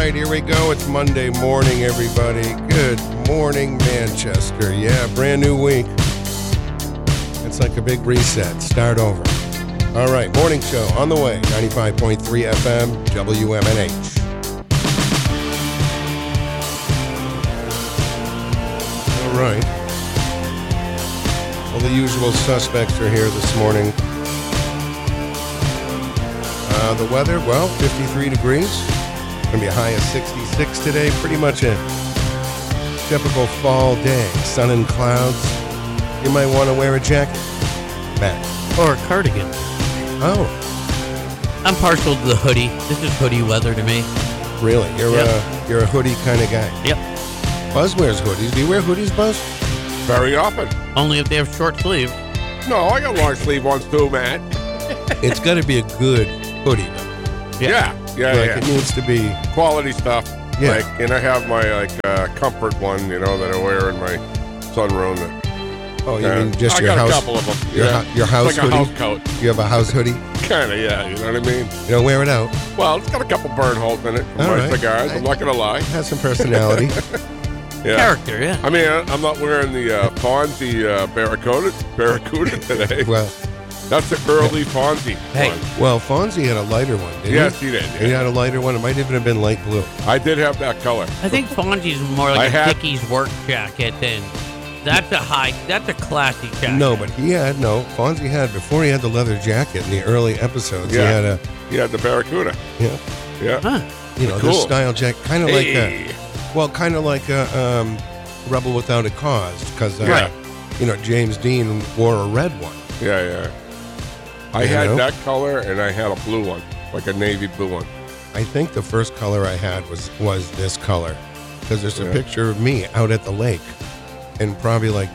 right, here we go. It's Monday morning, everybody. Good morning, Manchester. Yeah, brand new week. It's like a big reset. Start over. All right, morning show on the way. 95.3 FM, WMNH. All right. Well, the usual suspects are here this morning. The weather, well, 53 degrees. Going to be a high of 66 today. Pretty much a typical fall day. Sun and clouds. You might want to wear a jacket, Matt. Or a cardigan. Oh. I'm partial to the hoodie. This is hoodie weather to me. Really? You're a hoodie kind of guy. Yep. Buzz wears hoodies. Do you wear hoodies, Buzz? Very often. Only if they have short sleeves. No, I got long sleeve ones too, man. It's got to be a good hoodie, though. Yeah. It needs to be quality stuff. Yeah. And I have my comfort one, that I wear in my sunroom. Oh, you mean just I your got house? a couple of them. Your house it's like hoodie? a house coat. You have a house hoodie? Kind of, yeah. You know what I mean? You don't wear it out? Well, it's got a couple burn holes in it for All my right. cigars. I'm not going to lie. It has some personality. Yeah. Character, yeah. I mean, I'm not wearing the Fonzie Barracuda today. Well, that's the early Fonzie Hey. one. Well, Fonzie had a lighter one, didn't Yes, he? he did. He had a lighter one. It might even have been light blue. I did have that color. I think Fonzie's more like a Dickies work jacket than that's a classy jacket. No, but Fonzie had, before he had the leather jacket in the early episodes, He had the Barracuda. Yeah. Yeah. This Cool. style jacket, kind of like a Rebel Without a Cause, because, James Dean wore a red one. Yeah. I had that color, and I had a blue one, like a navy blue one. I think the first color I had was this color, because there's a picture of me out at the lake in probably like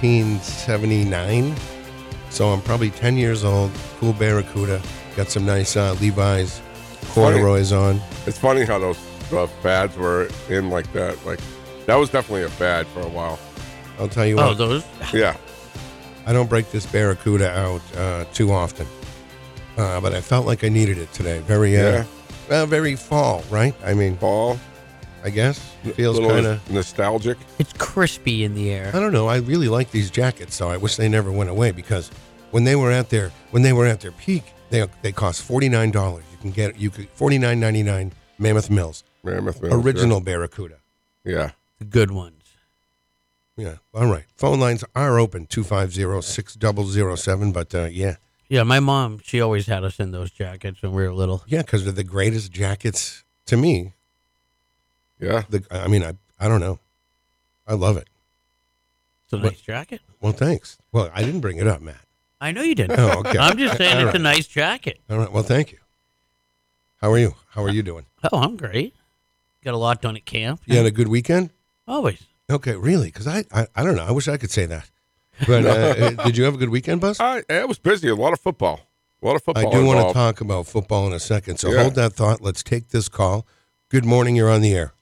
1979. So I'm probably 10 years old, cool Barracuda, got some nice Levi's corduroys on. It's funny how those fads were in like that. Like, that was definitely a fad for a while. I'll tell you Oh, what. those? Yeah. I don't break this Barracuda out too often, but I felt like I needed it today. Very fall, right? I mean, Fall. I guess it feels kind of nostalgic. It's crispy in the air. I don't know. I really like these jackets, so I wish they never went away, because when they were at their peak, they cost $49. You could $49.99 Mammoth Mills original Barracuda. Yeah, The good ones. Yeah. All right. Phone lines are open 250-6007. But yeah. Yeah, my mom, she always had us in those jackets when we were little. Yeah, because they're the greatest jackets to me. Yeah. I don't know. I love it. It's a nice jacket. Well, thanks. Well, I didn't bring it up, Matt. I know you didn't. Oh, okay. I'm just saying All it's a right. nice jacket. All right. Well, thank you. How are you? How are you doing? Oh, I'm great. Got a lot done at camp. You had a good weekend? Always. Okay, really? Because I don't know. I wish I could say that. But did you have a good weekend, Buzz? It was busy. A lot of football. I do want to talk about football in a second. So hold that thought. Let's take this call. Good morning. You're on the air.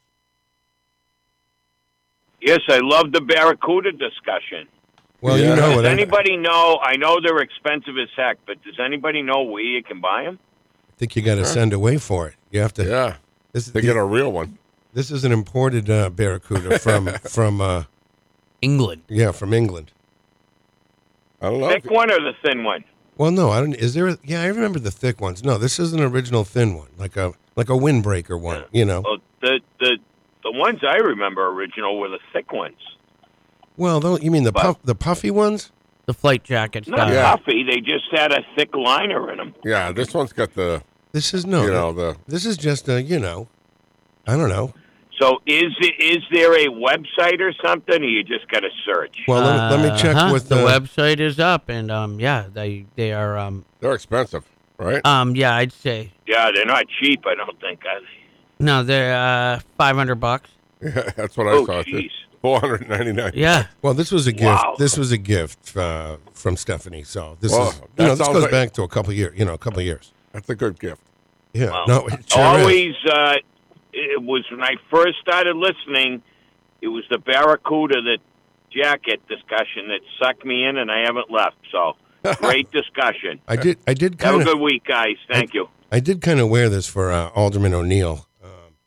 Yes, I love the Barracuda discussion. Well, you know Does it. anybody know? I know they're expensive as heck, but does anybody know where you can buy them? I think you got to send away for it. You have to. Yeah. They get a real one. This is an imported Barracuda from England. Yeah, from England. I don't know. Thick one or the thin one? Well, no, I don't. Is there? I remember the thick ones. No, this is an original thin one, like a windbreaker one. Well, the ones I remember original were the thick ones. Well, you mean the puffy ones? The flight jackets. Not puffy. They just had a thick liner in them. Yeah, this one's got the. This is This is just I don't know. So is there a website or something, or you just got to search? Well, let me check with the website is up, and they are they're expensive, right? Yeah, I'd say. Yeah, they're not cheap. I don't think. Are they? No, they're $500. Yeah, that's what I saw. Geez. $499. Yeah. Well, this was a gift. Wow. This was a gift from Stephanie. So this Well, is that this sounds goes like- back to a couple years. That's a good gift. Yeah. Well, No, it sure is. always. It was when I first started listening. It was the Barracuda jacket discussion that sucked me in, and I haven't left. So great discussion. I did Have kind a of. good week, guys. Thank you. I did kind of wear this for Alderman O'Neill.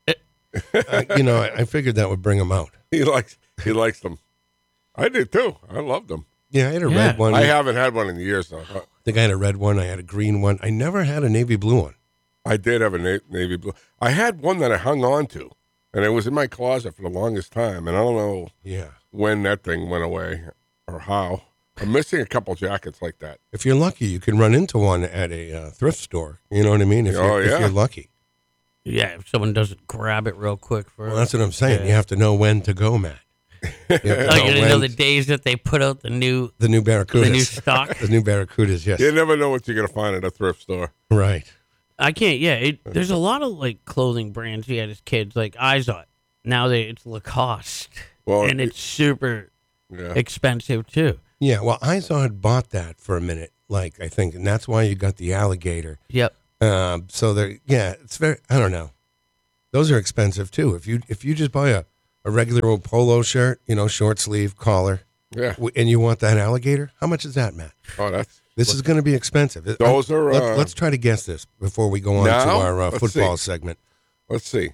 I figured that would bring him out. He likes them. I did too. I loved them. Yeah, I had a red one. I haven't had one in years though. I think I had a red one. I had a green one. I never had a navy blue one. I did have a navy blue. I had one that I hung on to, and it was in my closet for the longest time. And I don't know when that thing went away or how. I'm missing a couple jackets like that. If you're lucky, you can run into one at a thrift store. You know what I mean? If you're lucky. Yeah, if someone doesn't grab it real quick. Well, that's what I'm saying. You have to know when to go, Matt. You know the days that they put out the new Barracudas. The new stock. The new Barracudas, yes. You never know what you're going to find at a thrift store. Right. I can't, there's a lot of, like, clothing brands we had as kids, like Izod. Now it's Lacoste. Well, and it's super expensive, too. Yeah, well, Izod bought that for a minute, like, I think, and that's why you got the alligator. Yep. So it's very, I don't know. Those are expensive, too. If you just buy a regular old polo shirt, short sleeve, collar, and you want that alligator, how much is that, Matt? Oh, this is going to be expensive. Those are. Let's try to guess this before we go on to our football segment. Let's see.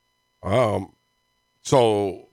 So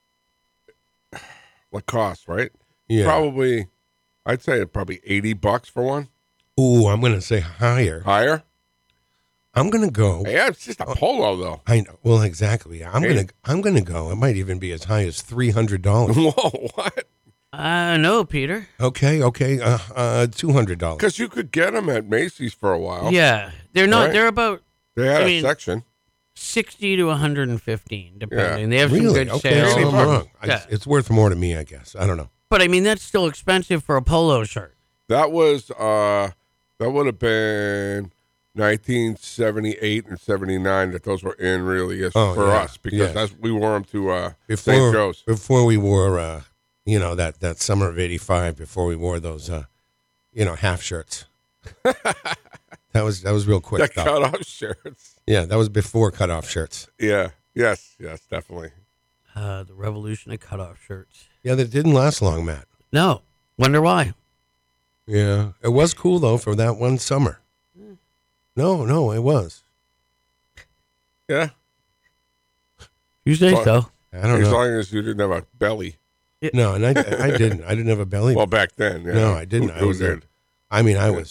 Lacoste, right? Yeah. Probably, I'd say probably $80 for one. Ooh, I'm going to say higher. Higher? I'm going to go. Yeah, it's just a polo, though. I know. Well, exactly. I'm going to go. It might even be as high as $300. Whoa, what? No, Peter. Okay. $200. Because you could get them at Macy's for a while. Yeah, they're not. Right? They're about. They had a section. 60 to 115, depending. Yeah. They have some good sales. So I'm wrong. It's worth more to me, I guess. I don't know. But I mean, that's still expensive for a polo shirt. That was that would have been 1978 and 79 that those were in really for us because we wore them to St. Joe's before we wore that summer of '85 before we wore those half shirts. that was real quick. The cutoff shirts. Yeah, that was before cutoff shirts. Yeah. Yes, definitely. The revolution of cutoff shirts. Yeah, that didn't last long, Matt. No. Wonder why. Yeah. It was cool, though, for that one summer. No, it was. Yeah. You say so. I don't know. As long as you didn't have a belly. No, and I didn't. I didn't have a belly. Well, back then. Yeah. No, I didn't. Who did? I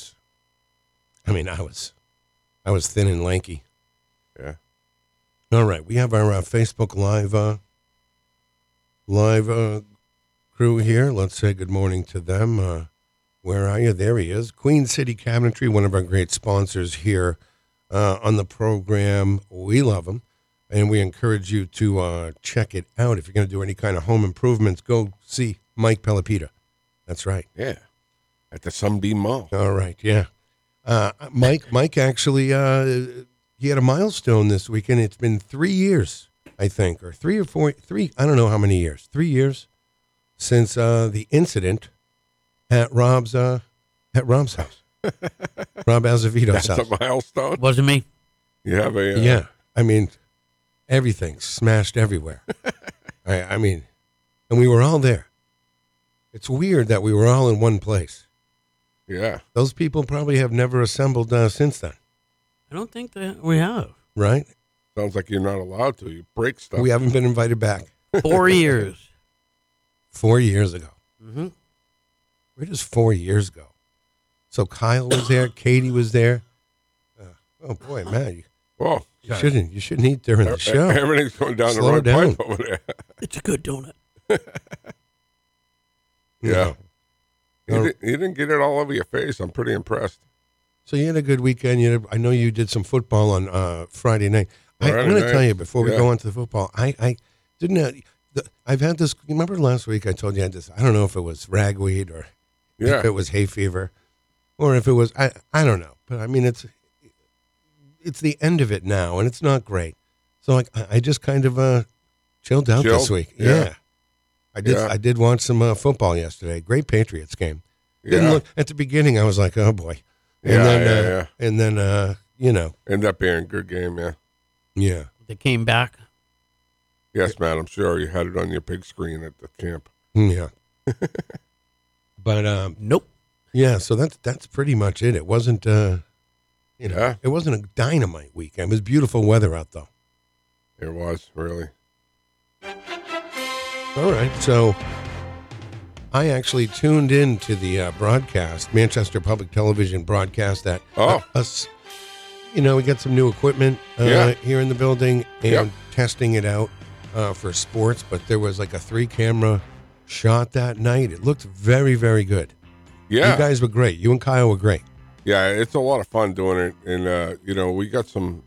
was thin and lanky. Yeah. All right. We have our Facebook live crew here. Let's say good morning to them. Where are you? There he is. Queen City Cabinetry, one of our great sponsors here on the program. We love them, and we encourage you to check it out. If you're going to do any kind of home improvements, go see Mike Pelopita. That's right. Yeah, at the Sunbeam Mall. All right, yeah. Mike actually, he had a milestone this weekend. It's been 3 years, I think, or 3 or 4, I don't know how many years. 3 years since the incident at Rob's house. Rob Azavito's house. That's a milestone. Wasn't me. You have a yeah. I mean, everything smashed everywhere. I mean, and we were all there. It's weird that we were all in one place. Yeah. Those people probably have never assembled since then. I don't think that we have. Right? Sounds like you're not allowed to. You break stuff. We haven't been invited back. 4 years. 4 years ago. Mm-hmm. Where does 4 years go? So Kyle was there. Katie was there. Oh, boy, man. You shouldn't eat during the show. Everything's going down Slow the wrong pipe over there. It's a good donut. Yeah. You didn't get it all over your face. I'm pretty impressed. So you had a good weekend. I know you did some football on Friday night. I'm going to tell you before we go on to the football, I didn't. I've had this. Remember last week I told you I had this. I don't know if it was ragweed or if it was hay fever, or if it was. I don't know. But I mean, it's the end of it now, and it's not great. So I just kind of chilled out this week. Yeah. I did watch some football yesterday. Great Patriots game. Didn't look at the beginning. I was like, oh boy. And then Ended up being a good game. Yeah. Yeah. They came back. Yes, man. I'm sure you had it on your big screen at the camp. Yeah. But nope. Yeah. So that's pretty much it. It wasn't. It wasn't a dynamite weekend. It was beautiful weather out though. It was, really. All right, so I actually tuned in to the broadcast, Manchester Public Television broadcast that us, we got some new equipment here in the building and testing it out for sports, but there was like a 3-camera shot that night. It looked very, very good. Yeah. You guys were great. You and Kyle were great. Yeah, it's a lot of fun doing it. And, we got some,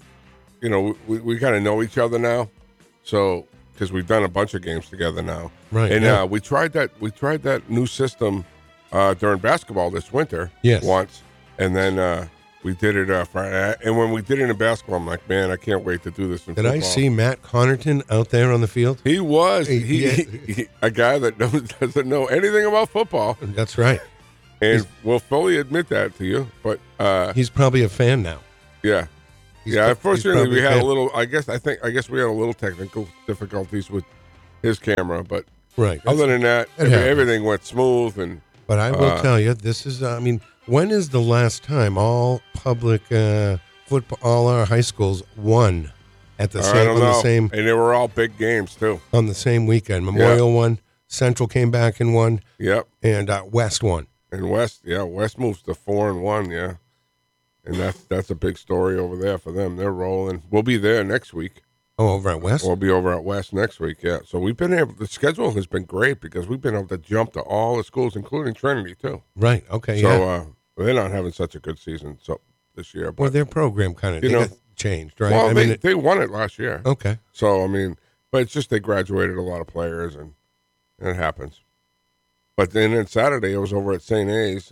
we kind of know each other now. So, because we've done a bunch of games together now. Right. And we tried that new system during basketball this winter once. And then we did it Friday. And when we did it in basketball, I'm like, man, I can't wait to do this in football. Did I see Matt Connerton out there on the field? He was. He a guy that doesn't know anything about football. That's right. And we'll fully admit that to you. But he's probably a fan now. Yeah. Unfortunately, we had a little. I guess we had a little technical difficulties with his camera, but other than that, everything went smooth. But I will tell you, this is. When is the last time all public football, all our high schools won at the same? And they were all big games too. On the same weekend, Memorial won, Central came back and won. Yep. And West won. And West moves to 4-1. Yeah. And that's a big story over there for them. They're rolling. We'll be there next week. Oh, over at West? We'll be over at West next week, yeah. So we've been able, the schedule has been great because we've been able to jump to all the schools, including Trinity, too. Right, okay, so, they're not having such a good season this year. But, their program kind of got changed, right? Well, they won it last year. Okay. So, but it's just they graduated a lot of players, and it happens. But then Saturday, I was over at St. A's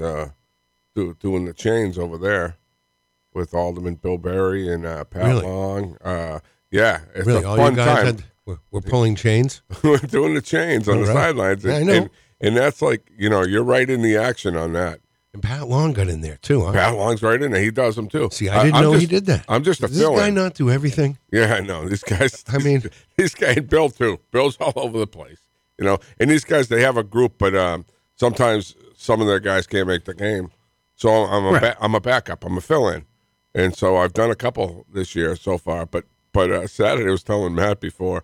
doing the chains over there with Alderman Bill Berry and Pat Long. It's really? a All fun you guys time. We're pulling chains? We're doing the chains on the sidelines. Yeah, I know. And that's like, you're right in the action on that. And Pat Long got in there, too, huh? Pat Long's right in there. He does them, too. See, I didn't know he did that. I'm just a fill-in. Does this guy not do everything? Yeah, I know. These guys, this guy and Bill, too. Bill's all over the place. And these guys, they have a group, but sometimes some of their guys can't make the game. So I'm a backup. I'm a fill-in. And so I've done a couple this year so far. But Saturday, I was telling Matt before,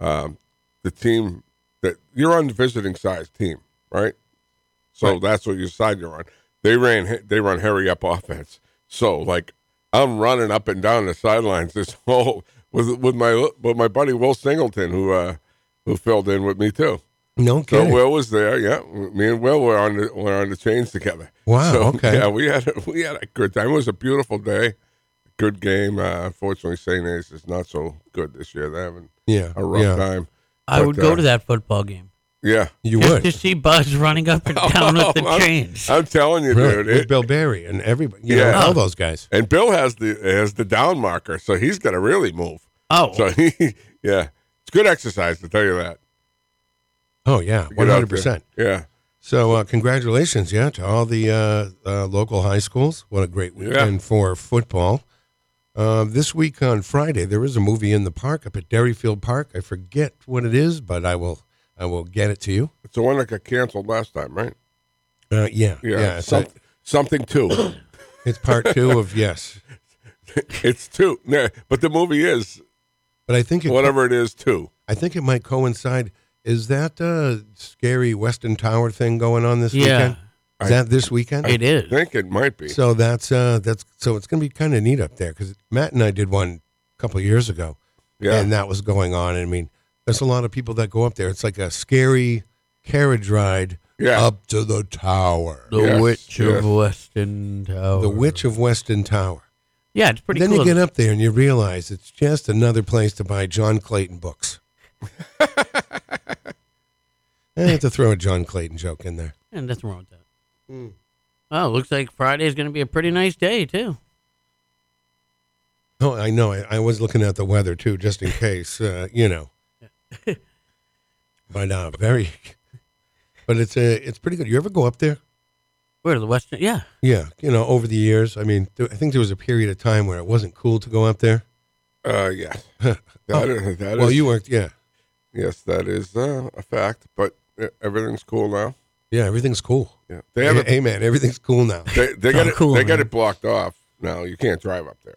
the team that you're on the visiting size team, right? So that's what your side you're on. They run hurry up offense. So like I'm running up and down the sidelines this whole with my buddy Will Singleton who filled in with me too. No kidding. So Will was there. Yeah, me and Will were on the chains together. Wow. So, okay. Yeah, we had a good time. It was a beautiful day, good game. Unfortunately, St. A's is not so good this year. They're having a rough time. I would go to that football game. Yeah, you just would to see Buzz running up and down with the chains. I'm telling you, dude. With Bill Berry and everybody, all those guys. And Bill has the down marker, so he's got to really move. Oh, so it's good exercise to tell you that. Oh yeah, 100%. Yeah. So congratulations, to all the local high schools. What a great weekend for football. This week on Friday, there is a movie in the park up at Derryfield Park. I forget what it is, but I will get it to you. It's the one that got canceled last time, right? Yeah. Something 2. It's part 2 of yes. It's 2, but the movie is. But I think whatever it is, 2. I think it might coincide. Is that scary Weston Tower thing going on this weekend? Is that this weekend? It is. I think it might be. So that's so it's going to be kind of neat up there because Matt and I did one a couple of years ago, and that was going on. I mean, there's a lot of people that go up there. It's like a scary carriage ride up to the tower. The Witch of Weston Tower. The Witch of Weston Tower. Yeah, it's pretty cool. Then you get up there and you realize it's just another place to buy John Clayton books. I have to throw a John Clayton joke in there. And nothing wrong with that. Well, looks like Friday is going to be a pretty nice day, too. Oh, I know. I was looking at the weather, too, just in case, But it's pretty good. You ever go up there? Where, the Western? Yeah. Yeah, over the years. I mean, I think there was a period of time where it wasn't cool to go up there. Yeah. That well, is, you worked, Yes, that is a fact, but everything's cool now. Yeah, everything's cool. Yeah, hey, man, everything's cool now. They got it blocked off now. You can't drive up there anymore.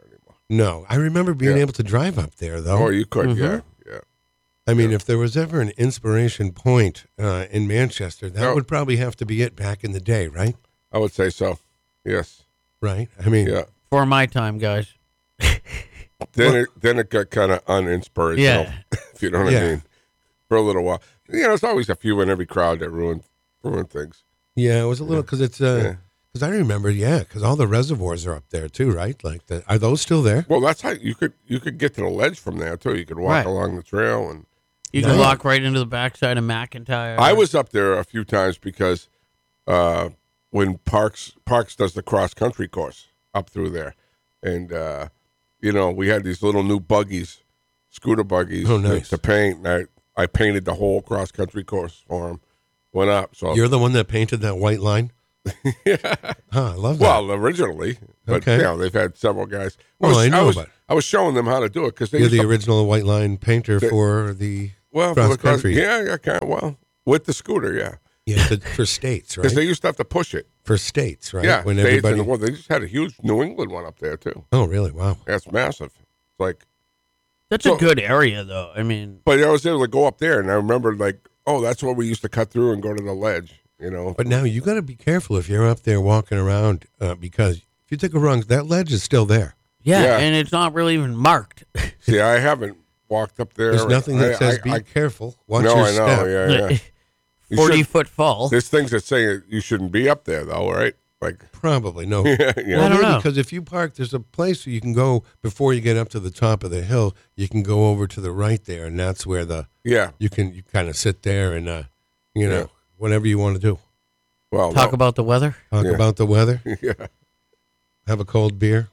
No, I remember being able to drive up there, though. Oh, you could, yeah. I mean, if there was ever an inspiration point in Manchester, that would probably have to be it back in the day, right? I would say so. Yes. Right. I mean, for my time, guys. Then it got kind of uninspirational. Yeah. If you know what I mean. For a little while, there's always a few in every crowd that ruin things. Yeah, it was a little because it's because I remember, because all the reservoirs are up there too, right? Like, are those still there? Well, that's how you could get to the ledge from there too. You could walk along the trail and. You can walk right into the backside of McIntyre. I was up there a few times because when Parks does the cross country course up through there, and we had these little new buggies, scooter buggies, to paint. And I painted the whole cross country course for him. Went up. So you're the one that painted that white line. Yeah, I love that. Well, originally, but they've had several guys. I was showing them how to do it because you're the original white line painter for the. Well, cross country. With the scooter, for states, right? Because they used to have to push it for states, right? Yeah, when states they just had a huge New England one up there too. Oh, really? Wow, that's massive. It's like that's a good area, though. I mean, but I was able to go up there, and I remember that's where we used to cut through and go to the ledge, But now you got to be careful if you're up there walking around because if you take a wrong, that ledge is still there. Yeah, and it's not really even marked. See, I haven't walked up there. There's nothing that says be careful. Watch your step. Yeah. 40-foot fall. There's things that say you shouldn't be up there, though, right? Like probably no. I don't know because if you park, there's a place where you can go before you get up to the top of the hill. You can go over to the right there, and that's where you kind of sit there and whatever you want to do. Well, talk about the weather. Talk about the weather. Yeah. Have a cold beer.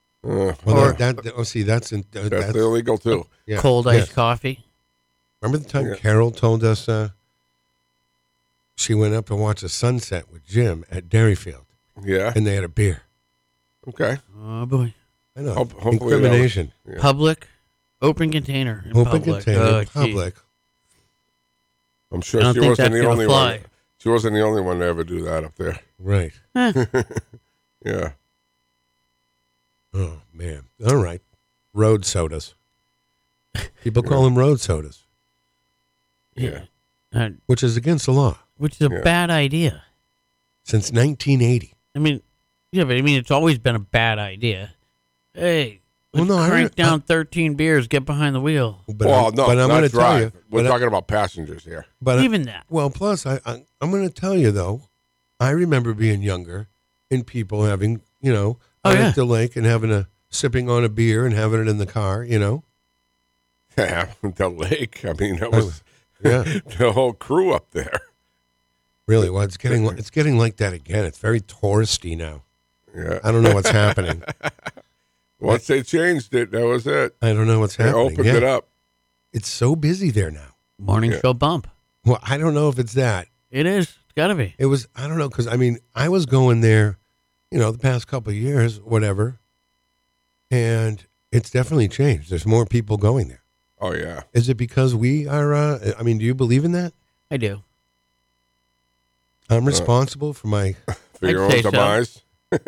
That's illegal too. Yeah. Cold iced coffee. Remember the time Carol told us she went up to watch a sunset with Jim at Dairyfield? Yeah. And they had a beer. Okay. Oh, boy. I know. Incrimination. Public, open container. Public. I'm sure she wasn't the only one. She wasn't the only one to ever do that up there. Right. Yeah. Oh, man. All right. Road sodas. People call them road sodas. Yeah. Which is against the law. Which is a bad idea. Since 1980. I mean, it's always been a bad idea. Hey, crank down 13 beers, get behind the wheel. But I'm going to tell you. We're talking about passengers here. But even that. Well, plus, I'm going to tell you, though, I remember being younger and people having, at the lake and sipping on a beer and having it in the car, Yeah, the lake. I mean, that was the whole crew up there. Really? Well, it's getting like that again. It's very touristy now. Yeah. I don't know what's happening. Once they changed it, that was it. I don't know what's happening. They opened it up. It's so busy there now. Morning show bump. Well, I don't know if it's that. It is. It's got to be. It was, I don't know, because, I was going there, the past couple of years, whatever, and it's definitely changed. There's more people going there. Oh, yeah. Is it because we are, do you believe in that? I do. I'm responsible for your own demise?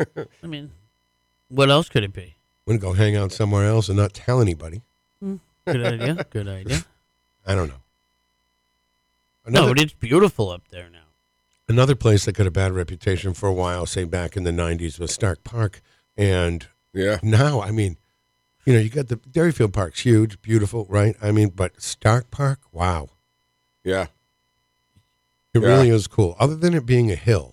What else could it be? I'm going to go hang out somewhere else and not tell anybody. Good idea. Good idea. I don't know. But it's beautiful up there now. Another place that got a bad reputation for a while, say back in the 90s, was Stark Park. And now, you got the Dairyfield Park's huge, beautiful, right? But Stark Park, wow. Yeah. It really is cool. Other than it being a hill,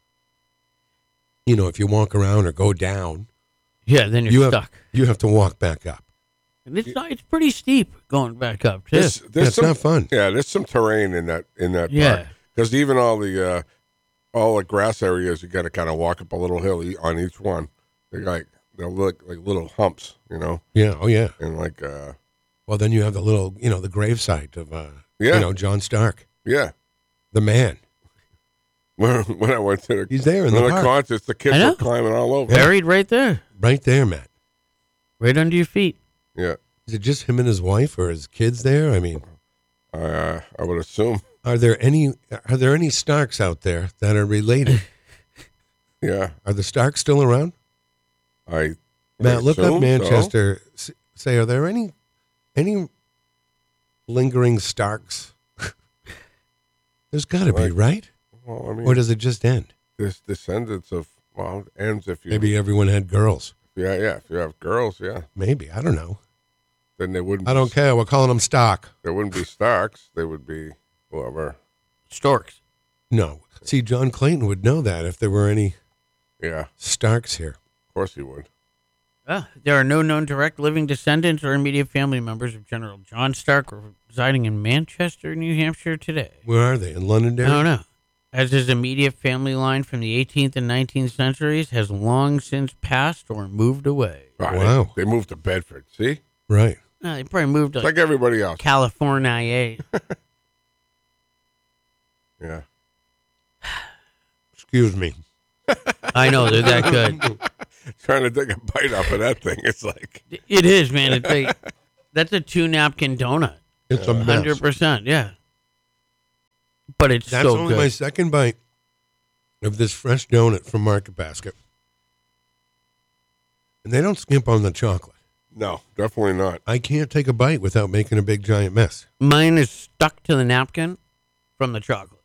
if you walk around or go down. Yeah, then you're stuck. You have to walk back up. And it's pretty steep going back up, too. It's not fun. Yeah, there's some terrain in that park. Because even all the grass areas, you got to kind of walk up a little hill on each one. They'll look like little humps, Yeah, oh yeah. And well, then you have the little, the gravesite of, John Stark. Yeah. The man. When I went to he's there in the park. Concerts, the kids were climbing all over. Buried right there. Right there, Matt. Right under your feet. Yeah. Is it just him and his wife or his kids there? I would assume. Are there any Starks out there that are related? Yeah. Are the Starks still around? I Matt, look up Manchester. So. Say, are there any lingering Starks? There's got to be, right? Well, I mean, or does it just end? There's descendants of, well, it ends if you... Maybe everyone had girls. Yeah, if you have girls, yeah. Maybe, I don't know. Then they wouldn't... I don't care, we're calling them Stark. There wouldn't be Starks, they would be whoever. Storks. No. See, John Clayton would know that if there were any Starks here. Of course he would. There are no known direct living descendants or immediate family members of General John Stark residing in Manchester, New Hampshire today. Where are they? In Londonderry? I don't know. As his immediate family line from the 18th and 19th centuries has long since passed or moved away. Right. Wow. They moved to Bedford, see? Right. They probably moved to like everybody else. California. Yeah. Excuse me. I know, they're that good. Trying to take a bite off of that thing. It's like... It is, man. It's like, that's a 2-napkin donut. It's a mess. 100%, yeah. But it's That's so only good. my second bite of this fresh donut from Market Basket. And they don't skimp on the chocolate. No, definitely not. I can't take a bite without making a big giant mess. Mine is stuck to the napkin from the chocolate.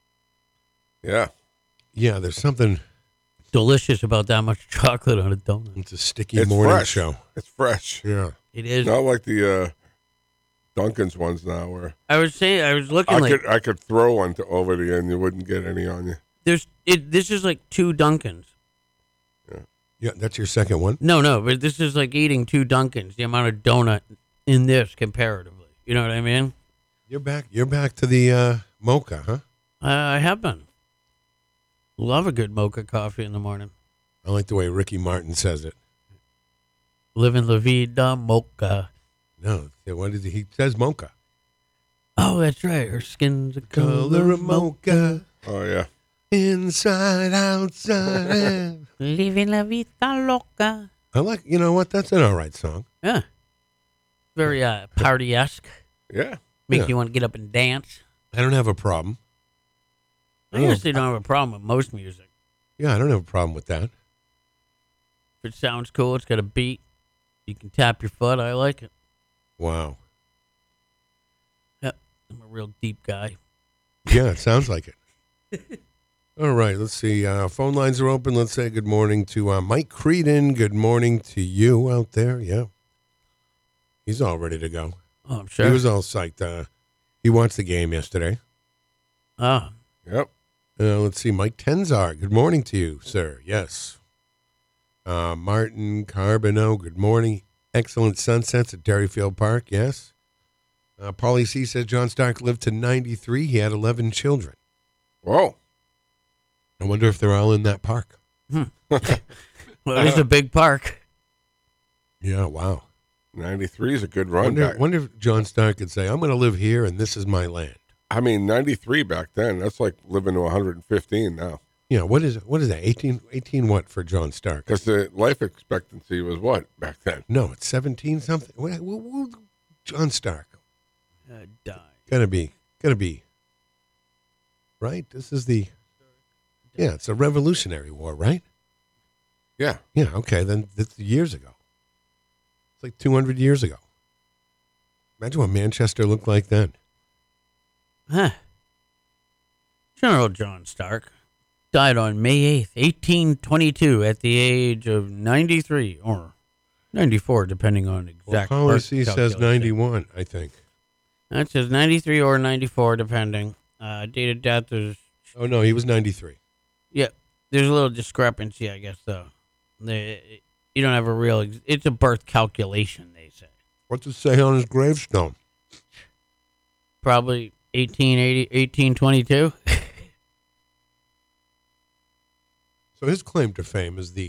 Yeah. Yeah, there's something delicious about that much chocolate on a donut. It's a sticky morning fresh. show. It's fresh. Yeah. It is. Not like the Dunkin's ones now where I was looking I could throw one over to you and you wouldn't get any on you. This is like 2 Dunkins. Yeah, that's your second one? No, but this is like eating 2 Dunkins, the amount of donut in this comparatively. You know what I mean? You're back to the mocha, huh? I have been. Love a good mocha coffee in the morning. I like the way Ricky Martin says it. Living la vida mocha. No, what is he says mocha. Oh, that's right. Her skin's the Color of mocha. Oh, yeah. Inside, outside. Living la vida loca. I like, you know what? That's an all right song. Yeah. Very party-esque. Yeah. Make you want to get up and dance. I don't have a problem. I honestly don't have a problem with most music. Yeah, I don't have a problem with that. If it sounds cool, it's got a beat. You can tap your foot. I like it. Wow. Yep. I'm a real deep guy. Yeah, it sounds like it. All right, let's see. Phone lines are open. Let's say good morning to Mike Creedon. Good morning to you out there. Yeah. He's all ready to go. Oh, I'm sure. He was all psyched. He watched the game yesterday. Oh. Yep. Let's see. Mike Tenzar. Good morning to you, sir. Yes. Martin Carbonneau. Good morning. Excellent sunsets at Derryfield Park. Yes. Paulie C. says John Stark lived to 93. He had 11 children. Whoa. I wonder if they're all in that park. Well, it's a big park. Yeah, wow. 93 is a good run. Wonder if John Stark could say, I'm going to live here and this is my land. I mean, 93 back then, that's like living to 115 now. Yeah, what is that? 18 what for John Stark? Because the life expectancy was what back then? No, it's 17 something. John Stark. Die. Gotta be. Right? This is it's a Revolutionary War, right? Yeah. Yeah, okay, then it's years ago. It's like 200 years ago. Imagine what Manchester looked like then. Huh. General John Stark died on May 8th, 1822 at the age of 93 or 94, depending on exact birth Policy says calculation. 91, I think. That says 93 or 94, depending. Date of death is... Oh, no, he was 93. Yeah, there's a little discrepancy, I guess, though. You don't have a real... It's a birth calculation, they say. What's it say on his gravestone? Probably 1822. So his claim to fame is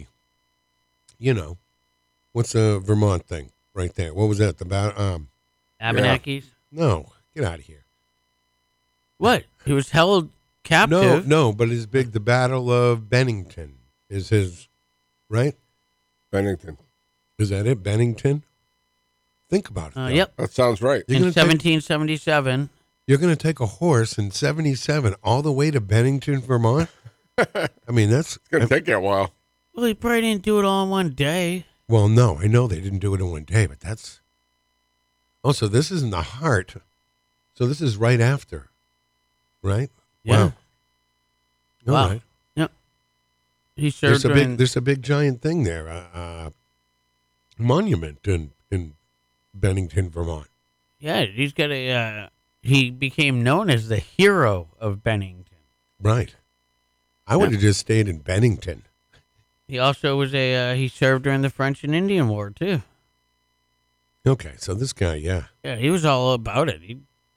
what's the Vermont thing right there? What was that? Abenakis? No, get out of here. What? He was held captive? No, but it's big. The Battle of Bennington is his, right? Bennington. Is that it? Bennington? Think about it. Yep. That sounds right. In 1777. You're going to take a horse in 77 all the way to Bennington, Vermont? I mean, it's going to take you a while. Well, he probably didn't do it all in one day. Well, no, I know they didn't do it in one day, but that's. Oh, so this is in the heart. So this is right after, right? Yeah. Wow. Wow. All right. Yep. He served There's a big giant thing there, monument in Bennington, Vermont. Yeah, he's got he became known as the hero of Bennington. Right. I would have just stayed in Bennington. He also was he served during the French and Indian War too. Okay, so this guy, yeah. Yeah, he was all about it.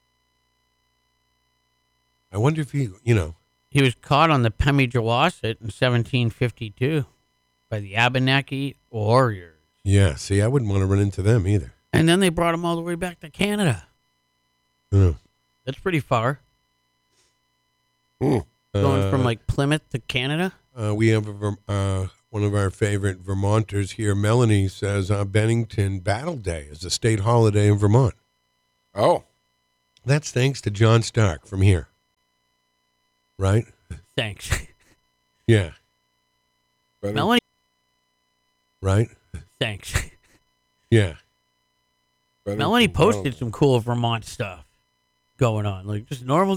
I wonder if he He was caught on the Pemigewasset in 1752 by the Abenaki warriors. Yeah, see, I wouldn't want to run into them either. And then they brought him all the way back to Canada. Oh. That's pretty far. Mm. Going from like Plymouth to Canada. We have one of our favorite Vermonters here. Melanie says Bennington Battle Day is a state holiday in Vermont. Oh. That's thanks to John Stark from here. Right? Thanks. Yeah. Melanie. Right? Thanks. Yeah. Melanie posted some cool Vermont stuff going on, like just normal